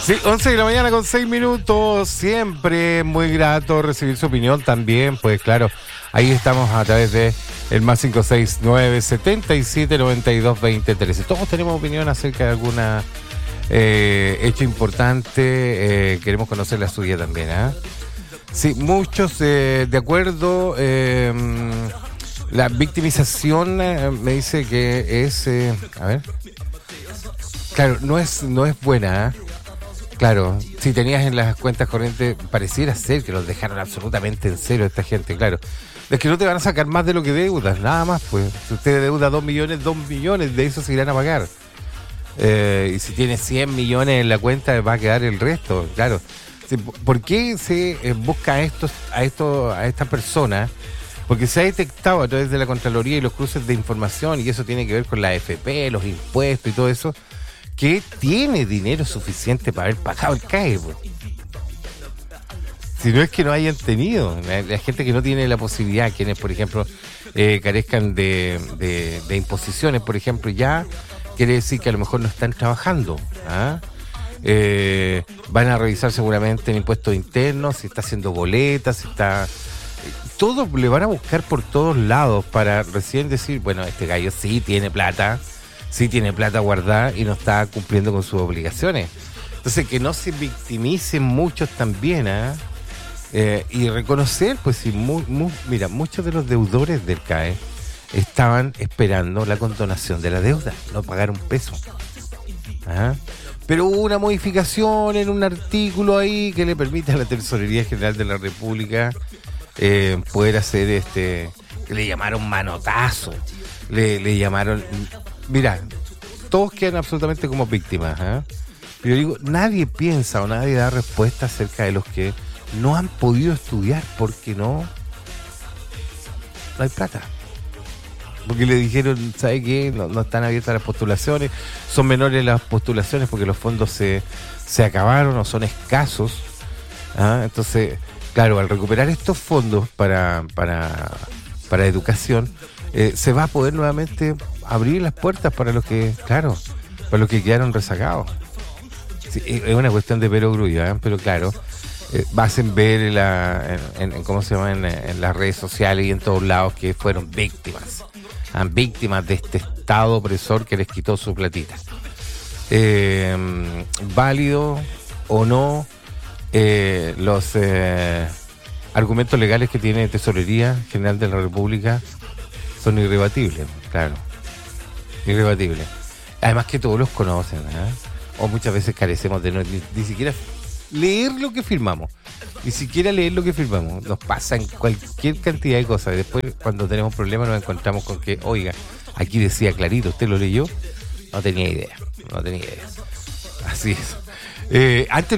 Sí, 11 de la mañana con 6 minutos. Siempre muy grato recibir su opinión también. Pues claro, ahí estamos a través de el más 569 77 92 20 13. Todos tenemos opinión acerca de alguna hecho importante. Queremos conocer la suya también, ¿eh? Sí, muchos de acuerdo. La victimización me dice que es... a ver. Claro, no es buena, ¿eh? Claro, si tenías en las cuentas corrientes, pareciera ser que los dejaron absolutamente en cero esta gente, claro. Es que no te van a sacar más de lo que deudas, nada más, pues. Si usted deuda 2 millones, de eso se irán a pagar. Y si tiene 100 millones en la cuenta, va a quedar el resto, claro. Sí, ¿por qué se busca a estas personas? Porque se ha detectado a través de la Contraloría y los cruces de información, y eso tiene que ver con la AFP, los impuestos y todo eso, que tiene dinero suficiente para haber pagado el CAE, pues. Si no es que no hayan tenido. La gente que no tiene la posibilidad, quienes, por ejemplo, carezcan de imposiciones, por ejemplo, ya quiere decir que a lo mejor no están trabajando. ¿Ah? Van a revisar seguramente el impuesto interno, si está haciendo boletas, si está... Todo le van a buscar por todos lados para recién decir, bueno, este gallo sí tiene plata guardada y no está cumpliendo con sus obligaciones. Entonces, que no se victimicen muchos también, y reconocer, pues, si mira, muchos de los deudores del CAE estaban esperando la condonación de la deuda, no pagar un peso. ¿Ah? Pero hubo una modificación en un artículo ahí que le permite a la Tesorería General de la República poder hacer que le llamaron manotazo, le llamaron... Mira, todos quedan absolutamente como víctimas, ¿eh? Pero digo, nadie piensa o nadie da respuesta acerca de los que no han podido estudiar porque no hay plata. Porque le dijeron, ¿sabe qué? No están abiertas las postulaciones, son menores las postulaciones porque los fondos se acabaron o son escasos. ¿Ah? Entonces, claro, al recuperar estos fondos para educación, se va a poder nuevamente abrir las puertas para los que, claro, para los que quedaron rezagados. Sí, es una cuestión de perogrullo, ¿eh? Pero claro, hacen ver ¿cómo se llama? En las redes sociales y en todos lados que fueron víctimas de este Estado opresor que les quitó su platita. Válido o no, los argumentos legales que tiene Tesorería General de la República son irrebatibles, claro. Irrebatibles. Además que todos los conocen, ¿eh? O muchas veces carecemos de ni siquiera leer lo que firmamos. Ni siquiera leer lo que firmamos. Nos pasan cualquier cantidad de cosas. Y después, cuando tenemos problemas, nos encontramos con que, oiga, aquí decía clarito, ¿usted lo leyó? No tenía idea. Así es. Antes